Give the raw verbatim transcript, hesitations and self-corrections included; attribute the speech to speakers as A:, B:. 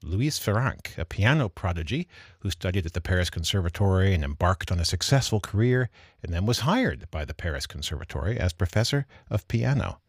A: Louis Ferranc, a piano prodigy who studied at the Paris Conservatory and embarked on a successful career, and then was hired by the Paris Conservatory as professor of piano.